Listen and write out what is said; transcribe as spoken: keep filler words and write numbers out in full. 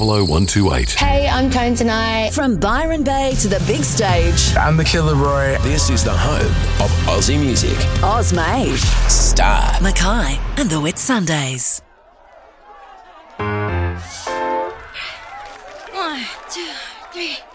oh one two eight. Hey, I'm Tone Tonight. From Byron Bay to the big stage. I'm the Killer Roy. This is the home of Aussie music. Ozmade. Star. Mackay and the Whit Sundays. One, two, three.